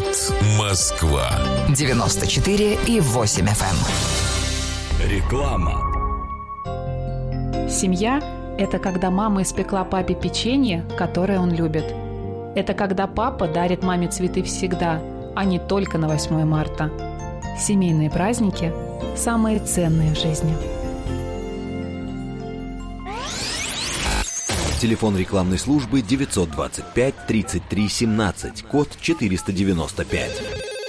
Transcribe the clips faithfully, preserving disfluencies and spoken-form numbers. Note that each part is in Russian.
Говорит Москва. девяносто четыре и восемь эф эм. Реклама. Семья – это когда мама испекла папе печенье, которое он любит. Это когда папа дарит маме цветы всегда, а не только на восьмое марта. Семейные праздники – самые ценные в жизни. Телефон рекламной службы девятьсот двадцать пять тридцать три семнадцать, код четыреста девяносто пять.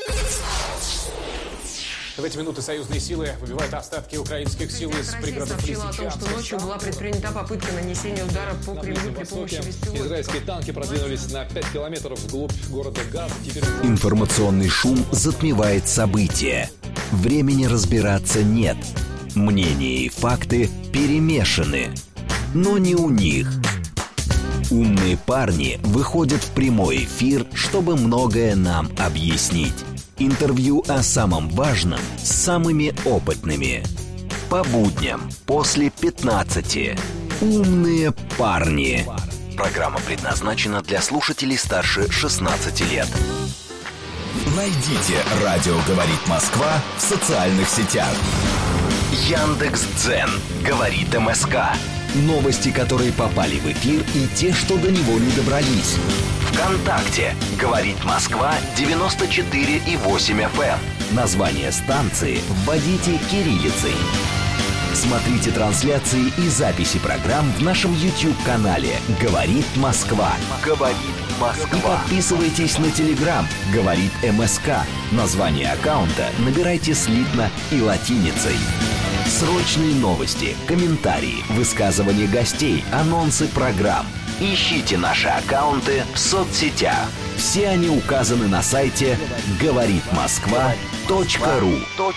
В эти минуты союзные силы выбивают остатки украинских сил из пригородов сообщила о том, что ночью была предпринята попытка нанесения удара по Кремлю при помощи беспилотников. Израильские танки продвинулись на пять километров вглубь города Газ. Теперь... Информационный шум затмевает события. Времени разбираться нет. Мнения и факты перемешаны. Но не у них. Умные парни выходят в прямой эфир, чтобы многое нам объяснить. Интервью о самом важном с самыми опытными. По будням после пятнадцати. Умные парни. Программа предназначена для слушателей старше шестнадцати лет. Найдите «Радио говорит Москва» в социальных сетях. Яндекс.Дзен. Говорит МСК. Новости, которые попали в эфир, и те, что до него не добрались. ВКонтакте. Говорит Москва девяносто четыре и восемь эф эм. Название станции вводите кириллицей. Смотрите трансляции и записи программ в нашем YouTube-канале «Говорит Москва». «Говорит Москва». И подписывайтесь на Telegram «Говорит МСК». Название аккаунта набирайте слитно и латиницей. Срочные новости, комментарии, высказывания гостей, анонсы программ. Ищите наши аккаунты в соцсетях. Все они указаны на сайте говорит москва точка ру.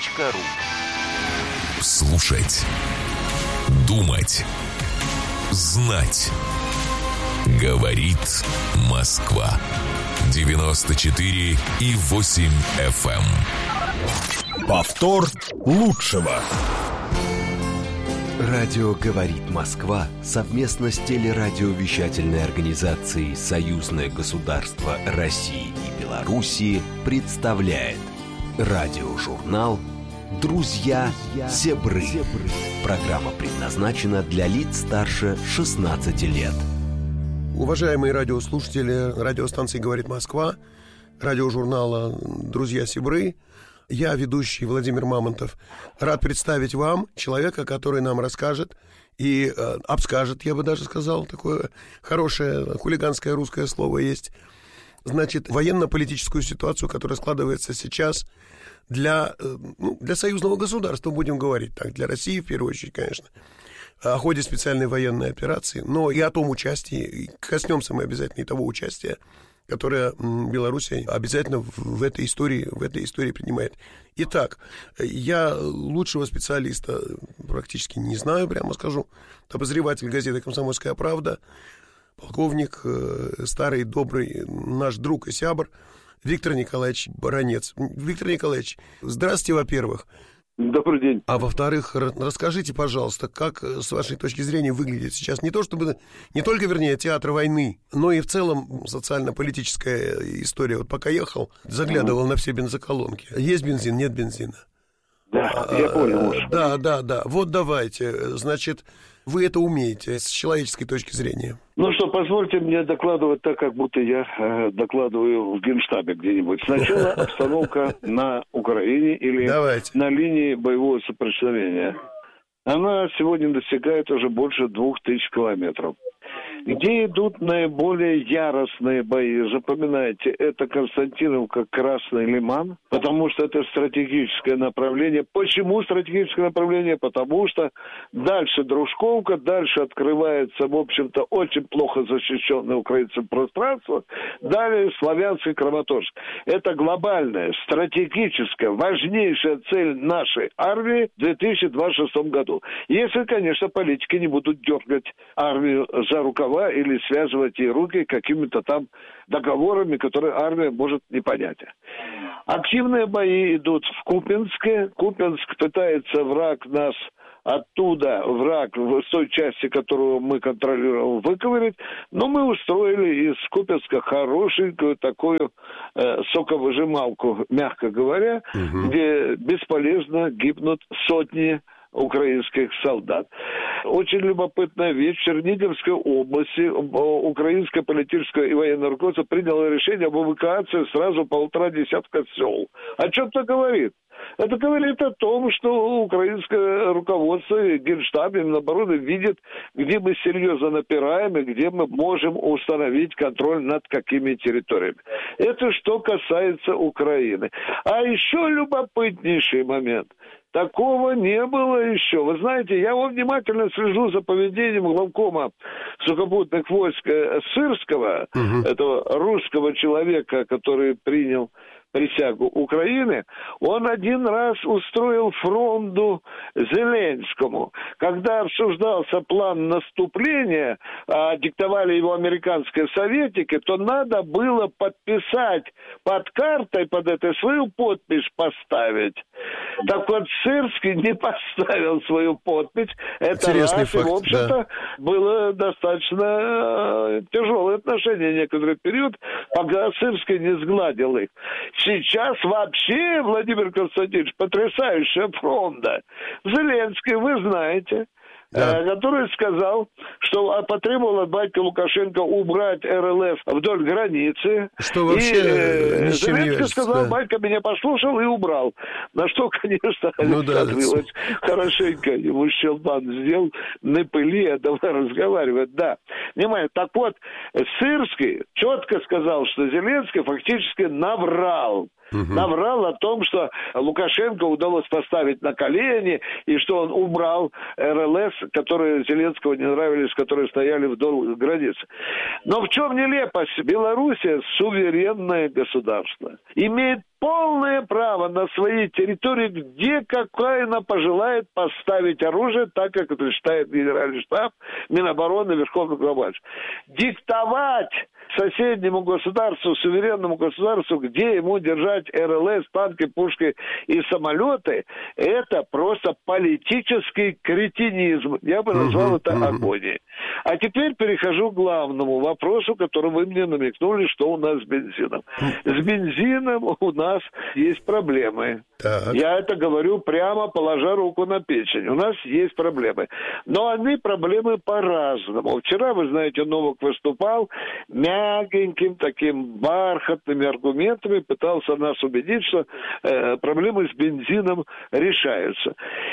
Слушать, думать, знать. Говорит Москва. девяносто четыре и восемь эф эм. Повтор лучшего. Радио «Говорит Москва» совместно с телерадиовещательной организацией «Союзное государство России и Белоруссии» представляет радиожурнал «Друзья Сябры». Программа предназначена для лиц старше шестнадцати лет. Уважаемые радиослушатели радиостанции «Говорит Москва», радиожурнала «Друзья Сябры», я, ведущий Владимир Мамонтов, рад представить вам человека, который нам расскажет и э, обскажет, я бы даже сказал, такое хорошее хулиганское русское слово есть, значит, военно-политическую ситуацию, которая складывается сейчас для, э, ну, для союзного государства, будем говорить так, для России в первую очередь, конечно, о ходе специальной военной операции, но и о том участии, и коснемся мы обязательно и того участия, которая Белоруссия обязательно в этой истории, в этой истории принимает. Итак, я лучшего специалиста практически не знаю, прямо скажу. Обозреватель газеты «Комсомольская правда», полковник, старый, добрый наш друг и сябр Виктор Николаевич Баранец. Виктор Николаевич, здравствуйте, во-первых. Добрый день. А во-вторых, расскажите, пожалуйста, как, с вашей точки зрения, выглядит сейчас не то чтобы, не только, вернее, театр войны, но и в целом социально-политическая история. Вот пока ехал, заглядывал mm-hmm. на все бензоколонки. Есть бензин, нет бензина? Да, а, я понял. А, да, да, да. Вот давайте, значит, вы это умеете с человеческой точки зрения. Ну что, позвольте мне докладывать так, как будто я э, докладываю в Генштабе где-нибудь. Сначала обстановка на Украине или Давайте. на линии боевого соприкосновения. Она сегодня достигает уже больше двух тысяч километров. Где идут наиболее яростные бои? Запоминайте, это Константиновка, Красный Лиман, потому что это стратегическое направление. Почему стратегическое направление? Потому что дальше Дружковка, дальше открывается, в общем-то, очень плохо защищенное украинцам пространство, далее Славянск и Краматорск. Это глобальная, стратегическая, важнейшая цель нашей армии в две тысячи двадцать шестом году. Если, конечно, политики не будут дергать армию за рукава или связывать ей руки какими-то там договорами, которые армия может не понять. Активные бои идут в Купянске. Купянск пытается враг нас оттуда враг в той части, которую мы контролируем, выковырять. Но мы устроили из Купянска хорошенькую такую э, соковыжималку, мягко говоря, угу. где бесполезно гибнут сотни украинских солдат. Очень любопытная вещь. В Черниговской области украинское политическое и военное руководство приняло решение об эвакуации сразу полтора десятка сел. О чем это говорит? Это говорит о том, что украинское руководство и Генштаб, и Минобороны видят, где мы серьезно напираем и где мы можем установить контроль над какими территориями. Это что касается Украины. А еще любопытнейший момент. Такого не было еще. Вы знаете, я внимательно слежу за поведением главкома сухопутных войск Сырского, угу. этого русского человека, который принял присягу Украины. Он один раз устроил фронту Зеленскому. Когда обсуждался план наступления, а диктовали его американские советники, то надо было подписать под картой, под этой, свою подпись поставить. Так вот, Сырский не поставил свою подпись. Это интересный раз, факт, и, в общем-то, да. было достаточно э, тяжелые отношения некоторый период, пока Сырский не сгладил их. Сейчас вообще, Владимир Константинович, потрясающая фронта. Зеленский, вы знаете, да. э, который сказал, что потребовал от батька Лукашенко убрать эр эл эф вдоль границы. Что вообще и, э, ничем не Зеленский вяжется, сказал, да. батька меня послушал и убрал. На что, конечно, ну, Александр да, Иванович хорошенько ему щелбан сделал, на пыли, а давай разговаривать. Да. Понимаете, так вот, Сырский четко сказал, что Зеленский фактически наврал. Угу. Наврал о том, что Лукашенко удалось поставить на колени, и что он убрал эр эл эс, которые Зеленского не нравились, которые стояли вдоль границы. Но в чем нелепость? Белоруссия суверенное государство. Имеет полное право на своей территории, где какая она пожелает поставить оружие, так как это считает Генеральный штаб, Минобороны, Верховный главврач. Диктовать соседнему государству, суверенному государству, где ему держать эр эл эс, танки, пушки и самолеты, это просто политический кретинизм. Я бы назвал uh-huh, это uh-huh. агонией. А теперь перехожу к главному вопросу, который вы мне намекнули, что у нас с бензином. С бензином у нас есть проблемы. Так. Я это говорю прямо, положа руку на печень. У нас есть проблемы. Но они проблемы по-разному. Вчера, вы знаете, Новак выступал мягеньким, таким бархатными аргументами, пытался нас убедить, что э, проблемы с бензином решаются.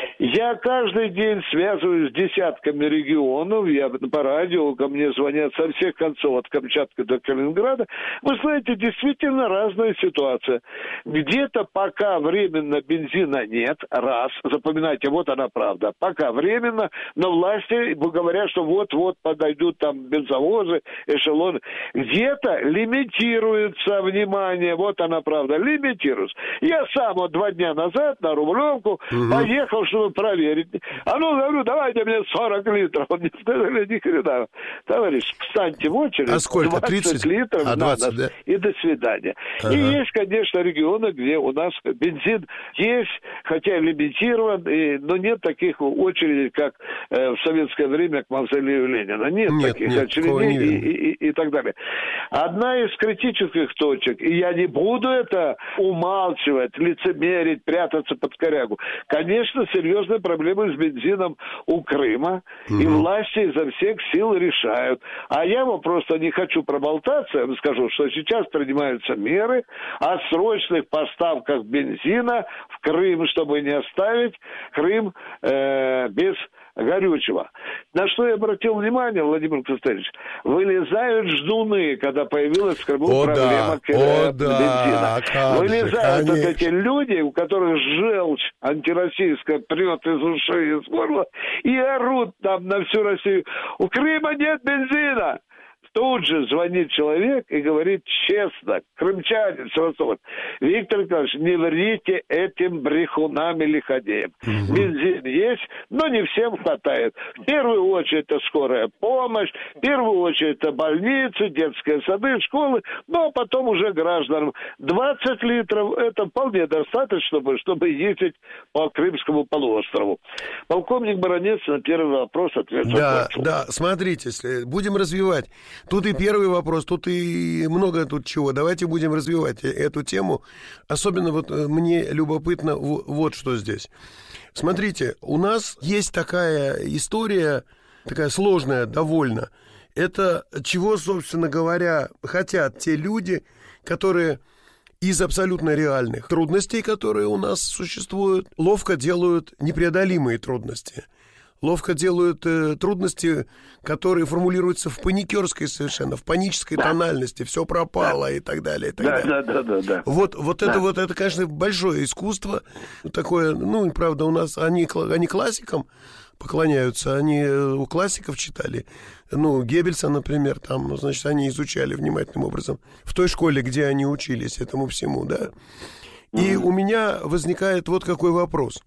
Я каждый день связываюсь с десятками регионов, я по радио, ко мне звонят со всех концов, от Камчатки до Калининграда. Вы знаете, действительно разная ситуация. Где-то пока временно бензина нет, раз, запоминайте, вот она правда, пока временно, но власти говорят, что вот-вот подойдут там бензовозы, эшелоны. Где-то лимитируется, внимание, вот она правда, лимитируется. Я сам вот два дня назад на Рублевку угу. поехал, чтобы проверить. А ну, говорю, давайте мне сорок литров. Он мне сказали, ни хрена. Товарищ, встаньте в очередь. А сколько? двадцать тридцать литров а, двадцать, надо. Да? И до свидания. Ага. И есть, конечно, регионы, где у нас бензин есть, хотя лимитирован, и, но нет таких очередей, как э, в советское время к мавзолею Ленина. Нет, нет таких нет, очередей и, и, и, и так далее. Одна из критических точек, и я не буду это умалчивать, лицемерить, прятаться под корягу. Конечно, серьезные проблемы с бензином у Крыма, угу. и власти изо всех сил решают. А я вам просто не хочу проболтаться, я вам скажу, что сейчас принимаются меры о срочных поставках бензина в Крым, чтобы не оставить Крым э, без горючего. На что я обратил внимание, Владимир Константинович, вылезают ждуны, когда появилась в Крыму О, проблема да. О, да. бензина. Вылезают же, вот эти люди, у которых желчь антироссийская прет из ушей, из горла, и орут там на всю Россию. У Крыма нет бензина. Тут же звонит человек и говорит честно, крымчанин, Севастополь: Виктор Николаевич, не врите этим брехунам и лиходеям. Угу. Бензин есть, но не всем хватает. В первую очередь это скорая помощь, в первую очередь это больницы, детские сады, школы, ну а потом уже гражданам. двадцать литров это вполне достаточно, чтобы ездить по Крымскому полуострову. Полковник Баранец на первый вопрос ответил. Да, да, смотрите, будем развивать. Тут и первый вопрос, тут и много тут чего. Давайте будем развивать эту тему. Особенно вот мне любопытно вот что здесь. Смотрите, у нас есть такая история, такая сложная довольно. Это чего, собственно говоря, хотят те люди, которые из абсолютно реальных трудностей, которые у нас существуют, ловко делают непреодолимые трудности. Ловко делают э, трудности, которые формулируются в паникерской совершенно, в панической да. тональности, все пропало да. и так далее. И так да, далее. Да, да, да, да. Вот, вот да. это вот, это, конечно, большое искусство такое. Ну, правда, у нас они, они классикам поклоняются, они у классиков читали. Ну, Геббельса, например, там, ну, значит, они изучали внимательным образом в той школе, где они учились этому всему, да. И mm-hmm. у меня возникает вот какой вопрос.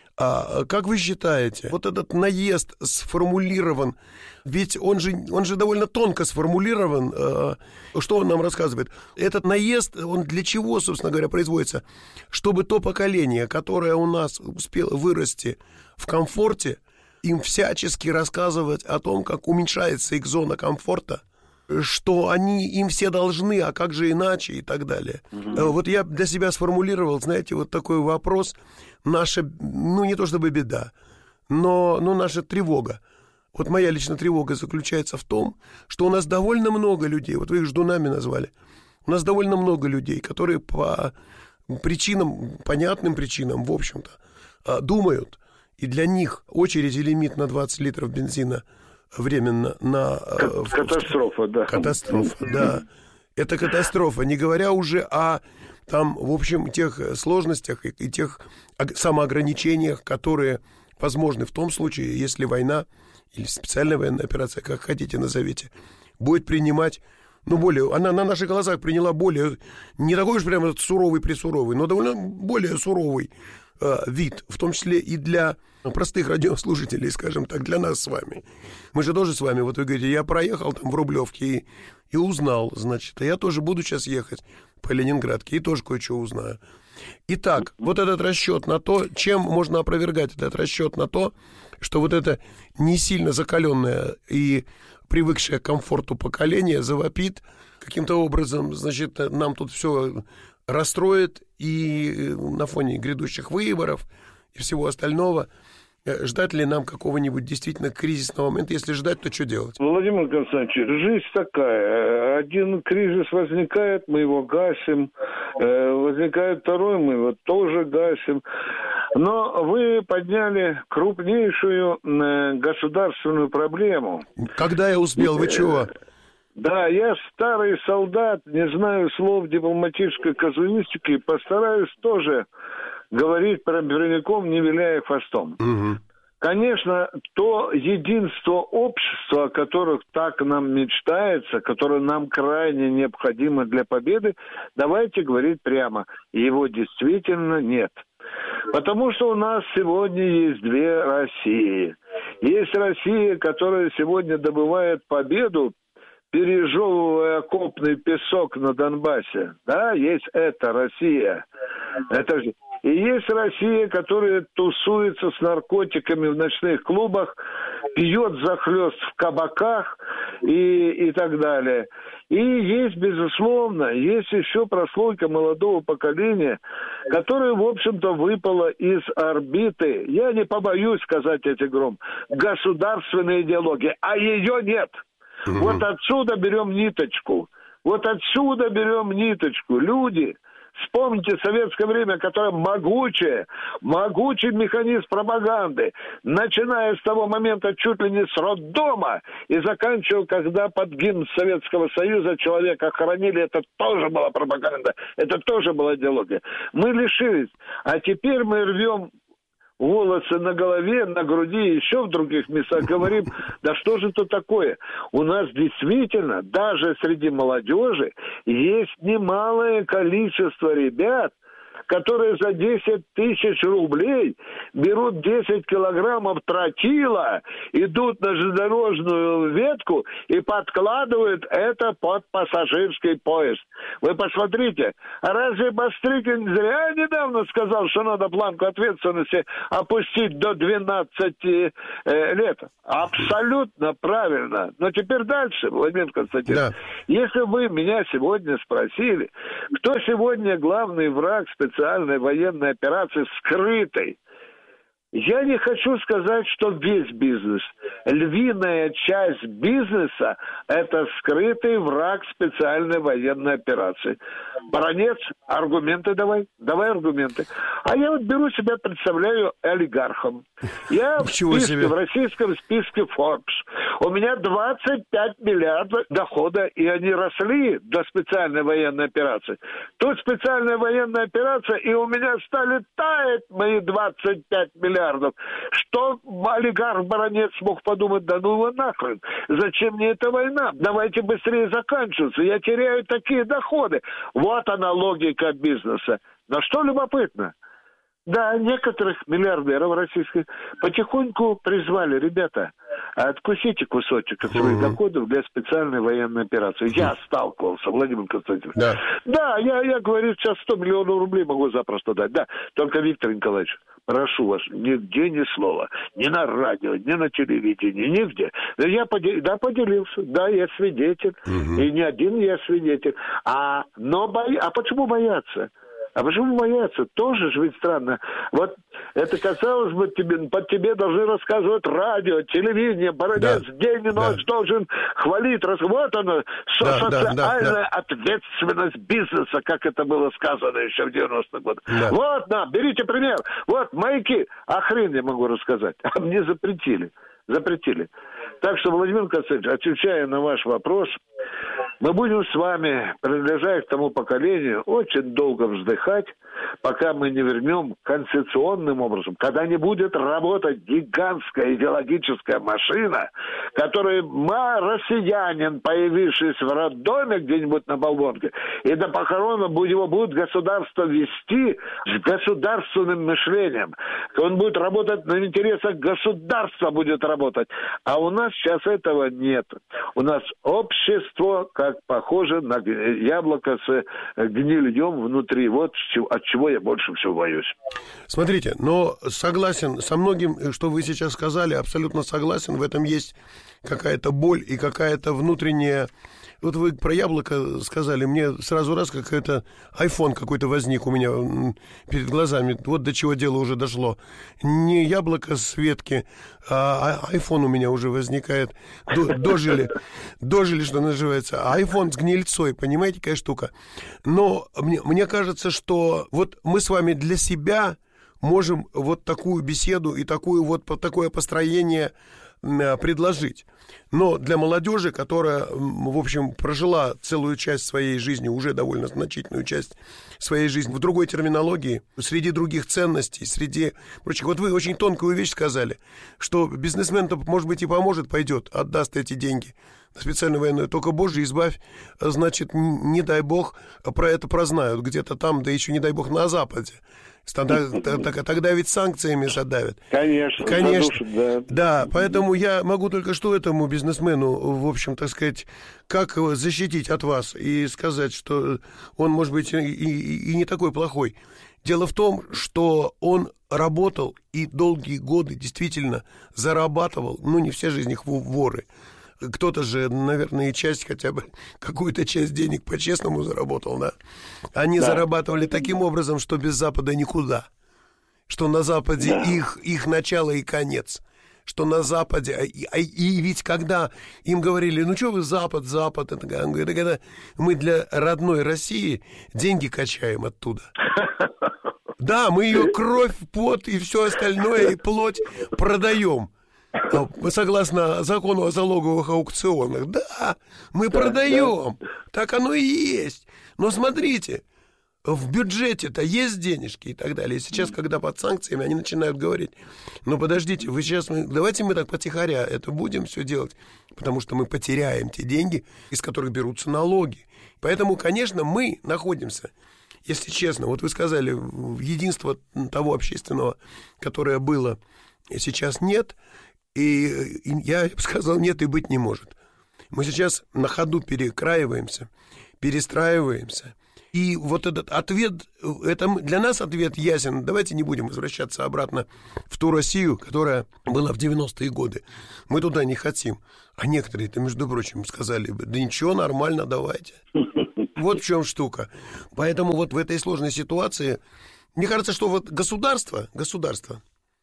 А как вы считаете, вот этот наезд сформулирован, ведь он же, он же довольно тонко сформулирован, э, что он нам рассказывает? Этот наезд, он для чего, собственно говоря, производится? Чтобы то поколение, которое у нас успело вырасти в комфорте, им всячески рассказывать о том, как уменьшается их зона комфорта, что они им все должны, а как же иначе и так далее. Mm-hmm. Вот я для себя сформулировал, знаете, вот такой вопрос. Наша, ну не то чтобы беда, но, но наша тревога. Вот моя личная тревога заключается в том, что у нас довольно много людей, вот вы их ждунами назвали, у нас довольно много людей, которые по причинам, понятным причинам, в общем-то, думают, и для них очередь и лимит на двадцать литров бензина временно на... Катастрофа, да. Катастрофа, да. Это катастрофа, не говоря уже о там, в общем, тех сложностях и, и тех самоограничениях, которые возможны в том случае, если война или специальная военная операция, как хотите назовите, будет принимать, ну, более... Она на наших глазах приняла более... Не такой уж прямо суровый-присуровый, но довольно более суровый э, вид, в том числе и для простых радиослушателей, скажем так, для нас с вами. Мы же тоже с вами, вот вы говорите, я проехал там в Рублевке и, и узнал, значит, а я тоже буду сейчас ехать по Ленинградке и тоже кое-что узнаю. Итак, вот этот расчет на то, чем можно опровергать этот расчет на то, что вот это не сильно закаленное и привыкшее к комфорту поколение завопит каким-то образом, значит, нам тут все расстроит, и на фоне грядущих выборов и всего остального ждать ли нам какого-нибудь действительно кризисного момента? Если ждать, то что делать? Владимир Константинович, жизнь такая. Один кризис возникает, мы его гасим. Возникает второй, мы его тоже гасим. Но вы подняли крупнейшую государственную проблему. Когда я успел? Вы чего? Да, я старый солдат, не знаю слов дипломатической казуистики, постараюсь тоже говорить прямиком, не виляя хвостом. Угу. Конечно, то единство общества, о которых так нам мечтается, которое нам крайне необходимо для победы, давайте говорить прямо, его действительно нет. Потому что у нас сегодня есть две России. Есть Россия, которая сегодня добывает победу, пережевывая окопный песок на Донбассе. Да, есть эта Россия. Это же... И есть Россия, которая тусуется с наркотиками в ночных клубах, пьет захлёст в кабаках и, и так далее. И есть, безусловно, есть еще прослойка молодого поколения, которая, в общем-то, выпала из орбиты, я не побоюсь сказать эти гром, государственной идеологии, а ее нет. Mm-hmm. Вот отсюда берем ниточку. Вот отсюда берем ниточку. Люди, вспомните советское время, которое могучее, могучий механизм пропаганды, начиная с того момента чуть ли не с роддома и заканчивая, когда под гимн Советского Союза человека хоронили, это тоже была пропаганда, это тоже была идеология. Мы лишились, а теперь мы рвем волосы на голове, на груди, еще в других местах, говорим, да что же это такое? У нас действительно, даже среди молодежи, есть немалое количество ребят, которые за десять тысяч рублей берут десять килограммов тротила, идут на железнодорожную ветку и подкладывают это под пассажирский поезд. Вы посмотрите, а разве Бастрыкин зря недавно сказал, что надо планку ответственности опустить до двенадцати э, лет? Абсолютно правильно. Но теперь дальше, Владимир Константинович. Да. Если вы меня сегодня спросили, кто сегодня главный враг специальной военной операции скрытой, я не хочу сказать, что весь бизнес. Львиная часть бизнеса – это скрытый враг специальной военной операции. Баронец, аргументы давай. Давай аргументы. А я вот беру себя, представляю олигархом. Я в, списке, в российском списке Forbes. У меня двадцать пять миллиардов дохода, и они росли до специальной военной операции. Тут специальная военная операция, и у меня стали таять мои двадцать пять миллиардов. Что олигарх-баронец мог подумать, да ну его нахрен, зачем мне эта война, давайте быстрее заканчиваться, я теряю такие доходы. Вот она логика бизнеса. Но что любопытно, да, некоторых миллиардеров российских потихоньку призвали, ребята, откусите кусочек от своих uh-huh. доходов для специальной военной операции. Uh-huh. Я сталкивался, Владимир Константинович. Да, да я, я, говорю, сейчас сто миллионов рублей могу запросто дать. Да, только, Виктор Николаевич, прошу вас, нигде ни слова. Ни на радио, ни на телевидении, нигде. Я подел... да, поделился, да, я свидетель. Uh-huh. И не один я свидетель. А, но бо... а почему бояться? А почему бояться? Тоже же ведь странно. Вот это, казалось бы, тебе, под тебе должны рассказывать радио, телевидение, баронец да. день и ночь да. должен хвалить. Рас... Вот она, да, социальная да, да, да. ответственность бизнеса, как это было сказано еще в девяностых годах. Да. Вот, на, берите пример. Вот, маяки. А хрен я могу рассказать. А мне запретили. Запретили. Так что, Владимир Константинович, отвечая на ваш вопрос, мы будем с вами, принадлежая к тому поколению, очень долго вздыхать, пока мы не вернем концептуальным образом, когда не будет работать гигантская идеологическая машина, которая россиянин, появившись в роддоме где-нибудь на Болвонке, и до похорона его будет государство вести с государственным мышлением. Он будет работать на интересах государства, будет работать. А у нас сейчас этого нет. У нас общество, как похоже на яблоко с гнильем внутри. Вот от чего я больше всего боюсь. Смотрите, но согласен со многим, что вы сейчас сказали, абсолютно согласен. В этом есть какая-то боль и какая-то внутренняя... Вот вы про яблоко сказали, мне сразу раз какой-то айфон какой-то возник у меня перед глазами. Вот до чего дело уже дошло. Не яблоко с ветки, а айфон у меня уже возникает. Дожили, дожили, что называется. А айфон с гнильцой, понимаете, какая штука. Но мне, мне кажется, что вот мы с вами для себя можем вот такую беседу и такую вот, такое построение предложить. Но для молодежи, которая, в общем, прожила целую часть своей жизни, уже довольно значительную часть своей жизни, в другой терминологии, среди других ценностей, среди прочих. Вот вы очень тонкую вещь сказали, что бизнесмен-то, может быть, и поможет, пойдет, отдаст эти деньги на специальную военную. Только, Боже, избавь, значит, не дай бог, про это прознают где-то там, да еще, не дай бог, на Западе. Тогда, тогда, тогда ведь санкциями задавят. Конечно. Конечно. Задушат, да. да, поэтому я могу только что этому бизнесмену, в общем, так сказать, как его защитить от вас и сказать, что он, может быть, и, и, и не такой плохой. Дело в том, что он работал и долгие годы действительно зарабатывал, ну, не все же из них воры. Кто-то же, наверное, и часть, хотя бы какую-то часть денег по-честному заработал, да? Они да. зарабатывали таким образом, что без Запада никуда. Что на Западе да. их, их начало и конец. Что на Западе... И, и ведь когда им говорили, ну что вы Запад, Запад, это, это когда мы для родной России деньги качаем оттуда. Да, мы ее кровь, пот и все остальное, и плоть продаем. Согласно закону о залоговых аукционах. Да, мы да, продаем. Да. Так оно и есть. Но смотрите, в бюджете-то есть денежки и так далее. И сейчас, когда под санкциями, они начинают говорить, ну, подождите, вы сейчас, давайте мы так потихоря это будем все делать, потому что мы потеряем те деньги, из которых берутся налоги. Поэтому, конечно, мы находимся, если честно, вот вы сказали, единства того общественного, которое было, сейчас нет, и, и я бы сказал, нет и быть не может. Мы сейчас на ходу перекраиваемся, перестраиваемся. И вот этот ответ, это для нас ответ ясен. Давайте не будем возвращаться обратно в ту Россию, которая была в девяностые годы. Мы туда не хотим. А некоторые-то, между прочим, сказали бы, да ничего, нормально, давайте. Вот в чем штука. Поэтому вот в этой сложной ситуации, мне кажется, что вот государство, государство,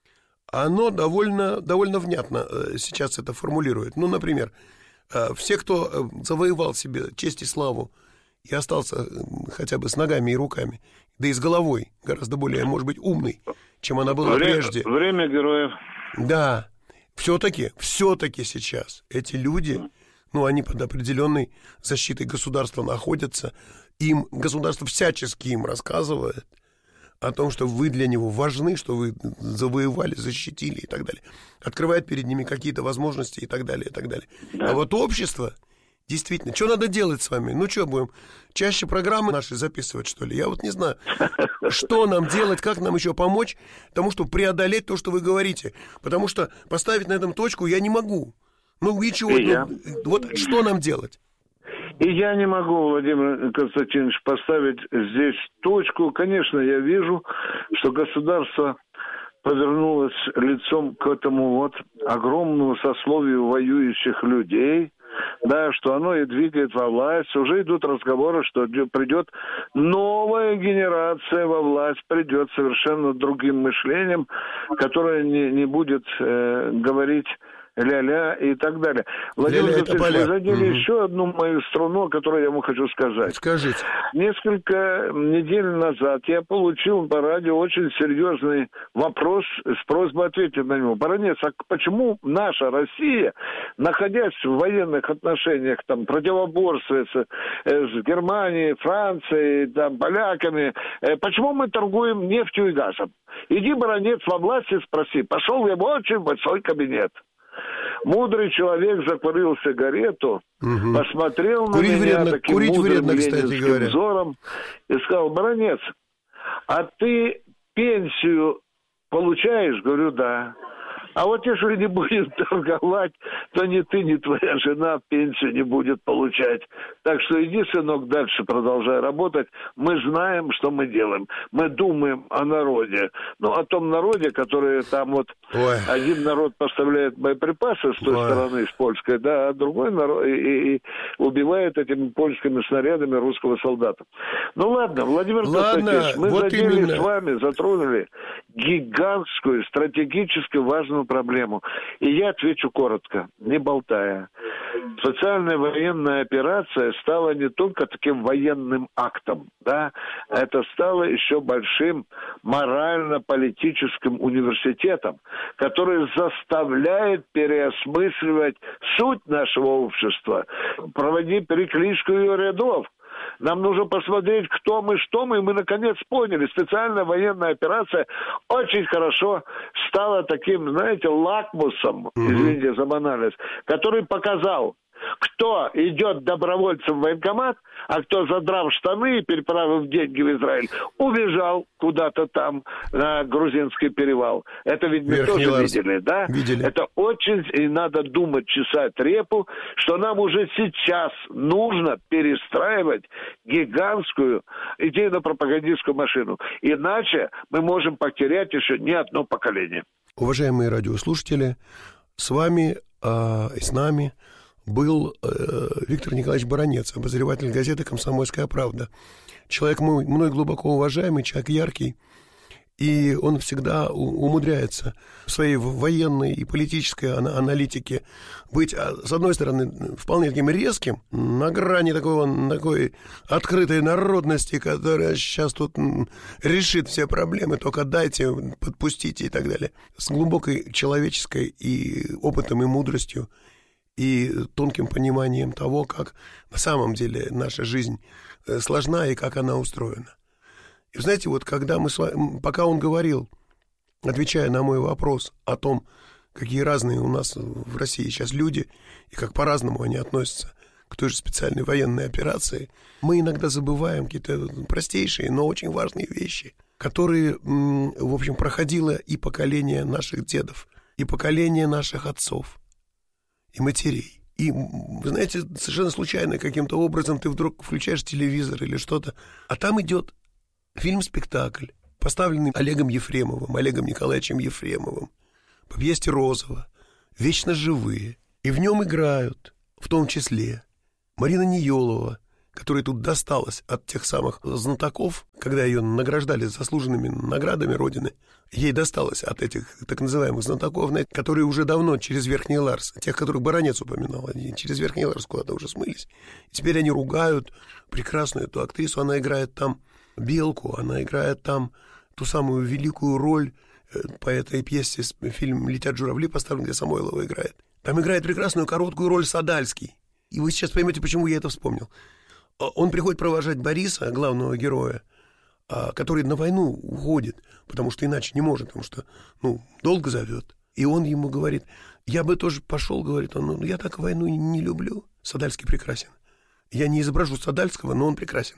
оно довольно, довольно внятно сейчас это формулирует. Ну, например, все, кто завоевал себе честь и славу, и остался хотя бы с ногами и руками, да и с головой, гораздо более, может быть, умный, чем она была время, прежде. Время героев. Да, все-таки, все-таки сейчас эти люди, ну, они под определенной защитой государства находятся, им государство всячески им рассказывает о том, что вы для него важны, что вы завоевали, защитили и так далее. Открывает перед ними какие-то возможности и так далее, и так далее. Да. А вот общество... Действительно, что надо делать с вами? Ну, что, будем чаще программы наши записывать, что ли? Я вот не знаю, что нам делать, как нам еще помочь тому, чтобы преодолеть то, что вы говорите. Потому что поставить на этом точку я не могу. Ну, и чего? И ну, вот что нам делать? И я не могу, Владимир Константинович, поставить здесь точку. Конечно, я вижу, что государство повернулось лицом к этому вот огромному сословию воюющих людей, да, что оно и двигает во власть. Уже идут разговоры, что придет новая генерация во власть, придет совершенно другим мышлением, которое не, не будет э, говорить ля-ля и так далее. Владимир Константинович, вы задели угу. еще одну мою струну, которую я вам хочу сказать. Скажите. Несколько недель назад я получил по радио очень серьезный вопрос с просьбой ответить на него. Баронец, а почему наша Россия, находясь в военных отношениях, там, противоборствует с, с Германией, Францией, там, поляками, э, почему мы торгуем нефтью и газом? Иди, баронец, во власти спроси. Пошел в его очень большой кабинет. Мудрый человек закурил сигарету, угу. посмотрел курить на меня вредно, таким мудрым ленинским взором и сказал: баронец, а ты пенсию получаешь? Говорю, да. А вот если не будем торговать, то ни ты, ни твоя жена пенсию не будет получать. Так что иди, сынок, дальше продолжай работать. Мы знаем, что мы делаем. Мы думаем о народе. Ну, о том народе, который там вот... Ой. Один народ поставляет боеприпасы с той Ой. стороны, с польской, да, а другой народ и, и, и убивает этими польскими снарядами русского солдата. Ну, ладно, Владимир Константинович, мы вот задели именно. с вами, затронули гигантскую, стратегически важную проблему. И я отвечу коротко, не болтая. Социальная военная операция стала не только таким военным актом, да, это стало еще большим морально-политическим университетом, который заставляет переосмысливать суть нашего общества, проводить перекличку ее рядов. Нам нужно посмотреть, кто мы, что мы, и мы наконец поняли. Специальная военная операция очень хорошо стала таким, знаете, лакмусом, угу. извините за банальность, который показал, кто идет добровольцем в военкомат, а кто, задрав штаны и переправив деньги в Израиль, убежал куда-то там на Грузинский перевал. Это ведь мы Верхний тоже Ларс. видели, да? Видели. Это очень, и надо думать, чесать репу, что нам уже сейчас нужно перестраивать гигантскую идейно-пропагандистскую машину. Иначе мы можем потерять еще не одно поколение. Уважаемые радиослушатели, с вами э, и с нами был э, Виктор Николаевич Баранец, обозреватель газеты «Комсомольская правда». Человек мой, мной глубоко уважаемый, человек яркий, и он всегда умудряется в своей военной и политической аналитике быть, с одной стороны, вполне таким резким, на грани такого, такой открытой народности, которая сейчас тут решит все проблемы, только дайте, подпустите и так далее, с глубокой человеческой и опытом и мудростью, и тонким пониманием того, как на самом деле наша жизнь сложна и как она устроена. И знаете, вот когда мы с вами, пока он говорил, отвечая на мой вопрос о том, какие разные у нас в России сейчас люди, и как по-разному они относятся к той же специальной военной операции, мы иногда забываем какие-то простейшие, но очень важные вещи, которые, в общем, проходило и поколение наших дедов, и поколение наших отцов, и матерей. И, вы знаете, совершенно случайно каким-то образом ты вдруг включаешь телевизор или что-то, а там идет фильм-спектакль, поставленный Олегом Ефремовым, Олегом Николаевичем Ефремовым, по пьесе Розова «Вечно живые». И в нем играют, в том числе, Марина Ниелова, которой тут досталось от тех самых знатоков, когда ее награждали заслуженными наградами Родины, ей досталось от этих так называемых знатоков, которые уже давно через Верхний Ларс, тех, которых Баранец упоминал, они через Верхний Ларс куда-то уже смылись. И теперь они ругают прекрасную эту актрису, она играет там Белку, она играет там ту самую великую роль по этой пьесе, фильм «Летят журавли» поставлен, где Самойлова играет. Там играет прекрасную короткую роль Садальский. И вы сейчас поймете, почему я это вспомнил. Он приходит провожать Бориса, главного героя, который на войну уходит, потому что иначе не может, потому что, ну, долг зовет. И он ему говорит, я бы тоже пошел, говорит он, ну, я так войну не люблю. Садальский прекрасен. Я не изображу Садальского, но он прекрасен.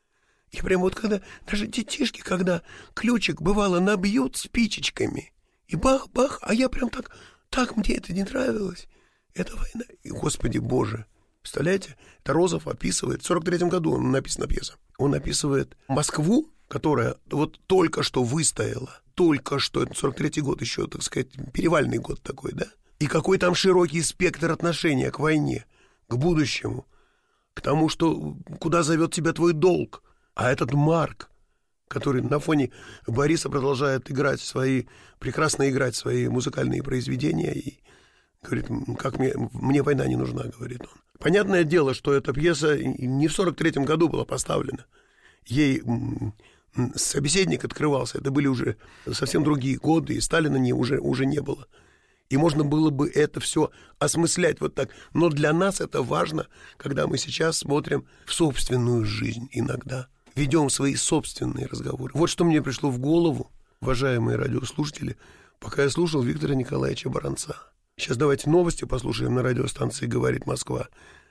И прям вот когда, даже детишки, когда ключик, бывало, набьют спичечками, и бах-бах, а я прям так, так мне это не нравилось. Это война. И, Господи Боже, представляете, это Розов описывает, в сорок третьем году написана пьеса, он описывает Москву, которая вот только что выстояла, только что, это сорок третий год еще, так сказать, перевальный год такой, да? И какой там широкий спектр отношения к войне, к будущему, к тому, что куда зовет тебя твой долг. А этот Марк, который на фоне Бориса продолжает играть свои, прекрасно играть свои музыкальные произведения и говорит, как мне, мне война не нужна, говорит он. Понятное дело, что эта пьеса не в сорок третьем году была поставлена. Ей собеседник открывался, это были уже совсем другие годы, и Сталина не, уже, уже не было. И можно было бы это все осмыслять вот так. Но для нас это важно, когда мы сейчас смотрим в собственную жизнь иногда. Ведем свои собственные разговоры. Вот что мне пришло в голову, уважаемые радиослушатели, пока я слушал Виктора Николаевича Баранца. Сейчас давайте новости послушаем на радиостанции «Говорит Москва».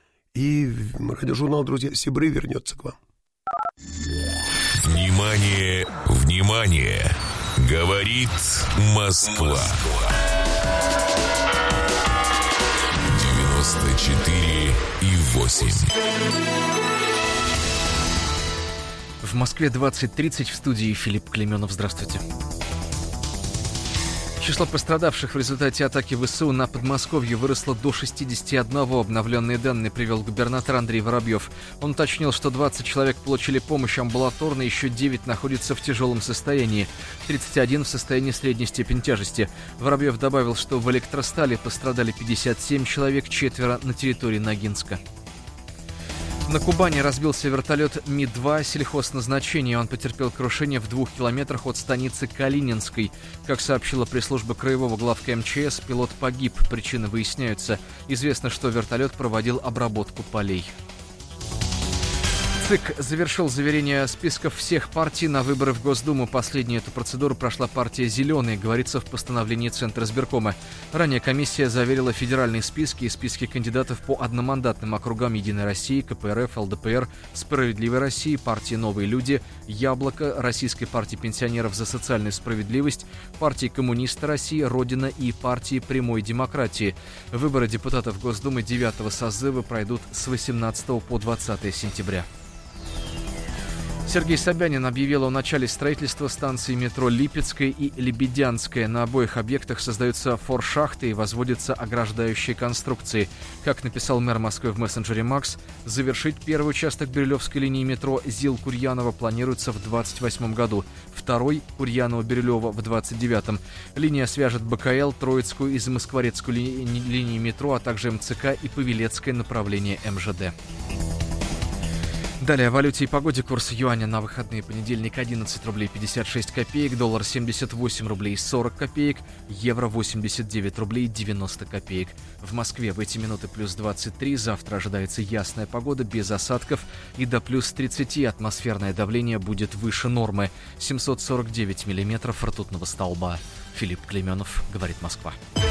И радиожурнал «Друзья Сибры» вернется к вам. Внимание, внимание! Говорит Москва. девяносто четыре и восемь. В Москве двадцать тридцать, в студии Филипп Клеменов. Здравствуйте. Число пострадавших в результате атаки ВСУ на Подмосковье выросло до шестидесяти одного. Обновленные данные привел губернатор Андрей Воробьев. Он уточнил, что двадцать человек получили помощь амбулаторно, еще девять находятся в тяжелом состоянии, тридцать один в состоянии средней степени тяжести. Воробьев добавил, что в Электростали пострадали пятьдесят семь человек, четверо на территории Ногинска. На Кубани разбился вертолет Ми два сельхозназначения. Он потерпел крушение в двух километрах от станицы Калининской. Как сообщила пресс-служба краевого главка эм че эс, пилот погиб. Причины выясняются. Известно, что вертолет проводил обработку полей. ЦИК завершил заверение списков всех партий на выборы в Госдуму. Последнюю эту процедуру прошла партия «Зеленые», говорится в постановлении Центра избиркома. Ранее комиссия заверила федеральные списки и списки кандидатов по одномандатным округам «Единой России», ка пэ эр эф, эл дэ пэ эр, «Справедливой России», партии «Новые люди», «Яблоко», Российской партии пенсионеров за социальную справедливость, партии «Коммунисты России», «Родина» и партии «Прямой демократии». Выборы депутатов Госдумы девятого созыва пройдут с восемнадцатого по двадцатое сентября. Сергей Собянин объявил о начале строительства станций метро Липецкая и Лебедянская. На обоих объектах создаются форшахты и возводятся ограждающие конструкции. Как написал мэр Москвы в мессенджере Макс, завершить первый участок Бирюлевской линии метро Зил-Курьянова планируется в двадцать восьмом году, второй — Курьянова-Бирюлева в двадцать девятом. Линия свяжет бэ ка эл, Троицкую и Замоскворецкую ли- линии метро, а также эм цэ ка и Павелецкое направление эм жэ дэ. Далее о валюте и погоде. Курс юаня на выходные: понедельник одиннадцать рублей пятьдесят шесть копеек, доллар семьдесят восемь рублей сорок копеек, евро восемьдесят девять рублей девяносто копеек. В Москве в эти минуты плюс двадцать три, завтра ожидается ясная погода без осадков и до плюс тридцать, атмосферное давление будет выше нормы, семьсот сорок девять миллиметров ртутного столба. Филипп Клейменов, говорит Москва.